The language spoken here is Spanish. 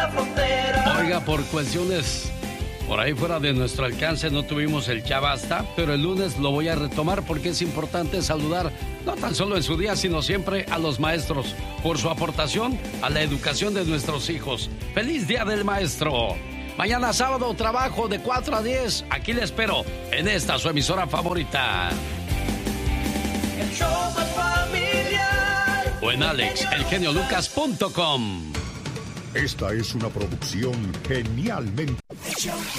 la frontera. Oiga, por cuestiones por ahí fuera de nuestro alcance no tuvimos el Ya Basta, pero el lunes lo voy a retomar porque es importante saludar no tan solo en su día, sino siempre a los maestros por su aportación a la educación de nuestros hijos. ¡Feliz Día del Maestro! Mañana sábado trabajo de 4 a 10. Aquí le espero en esta su emisora favorita. El show más familiar. O en alexelgeniolucas.com. Esta es una producción genialmente...